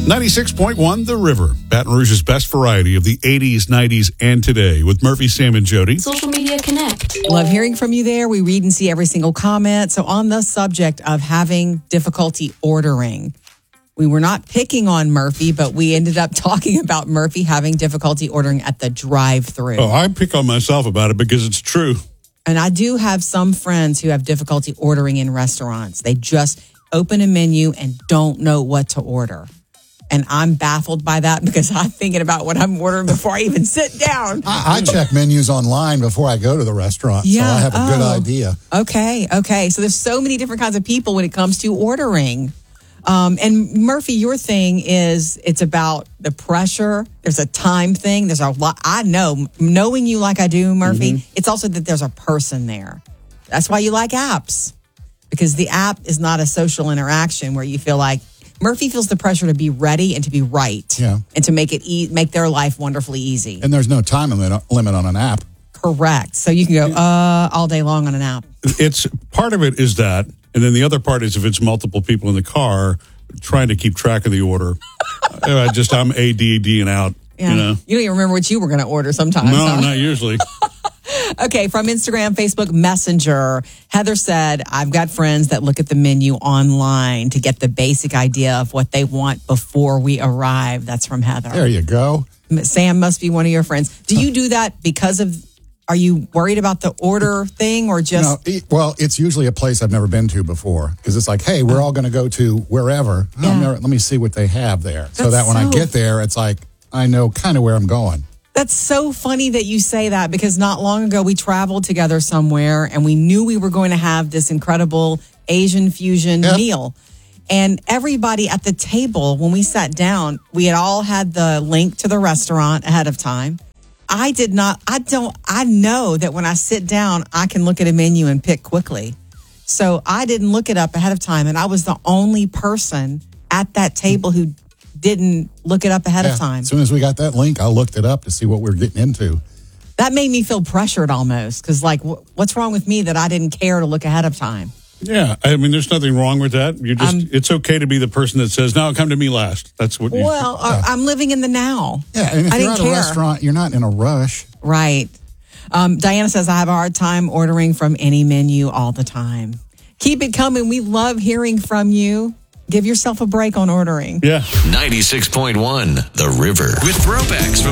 96.1 The River, Baton Rouge's best variety of the 80s, 90s, and today with Murphy, Sam, and Jody. Social Media Connect. Love hearing from you there. We read and see every single comment. So on the subject of having difficulty ordering, we were not picking on Murphy, but we ended up talking about Murphy having difficulty ordering at the drive-thru. Oh, I pick on myself about it because it's true. And I do have some friends who have difficulty ordering in restaurants. They just open a menu and don't know what to order. And I'm baffled by that because I'm thinking about what I'm ordering before I even sit down. I check menus online before I go to the restaurant, so I have a good idea. Okay. So there's so many different kinds of people when it comes to ordering. And Murphy, your thing is it's about the pressure. There's a time thing. There's a lot. I know, knowing you like I do, Murphy, it's also that there's a person there. That's why you like apps, because the app is not a social interaction where you feel like Murphy feels the pressure to be ready and to be right, and to make it make their life wonderfully easy. And there's no time limit on an app. Correct. So you can go all day long on an app. It's part of it is that, and then the other part is if it's multiple people in the car trying to keep track of the order. I'm ADDing out. Yeah. You don't even remember what you were going to order sometimes. No, not usually. Okay, from Instagram, Facebook Messenger, Heather said, I've got friends that look at the menu online to get the basic idea of what they want before we arrive. That's from Heather. There you go. Sam must be one of your friends. Do you do that because of, are you worried about the order thing or just? No, well, it's usually a place I've never been to before because it's like, hey, we're all going to go to wherever. Let me see what they have there. So that when I get there, it's like, I know kind of where I'm going. That's so funny that you say that because not long ago we traveled together somewhere and we knew we were going to have this incredible Asian fusion meal. And everybody at the table, when we sat down, we had all had the link to the restaurant ahead of time. I know that when I sit down, I can look at a menu and pick quickly. So I didn't look it up ahead of time. And I was the only person at that table who didn't look it up ahead of time. As soon as we got that link, I looked it up to see what we were getting into. That made me feel pressured almost because, like, what's wrong with me that I didn't care to look ahead of time? Yeah, I mean, there's nothing wrong with that. It's okay to be the person that says, "No, come to me last." That's what. I'm living in the now. Yeah, and if you're at a restaurant, you're not in a rush, right? Diana says, "I have a hard time ordering from any menu all the time." Keep it coming. We love hearing from you. Give yourself a break on ordering. Yeah. 96.1 The River with throwbacks from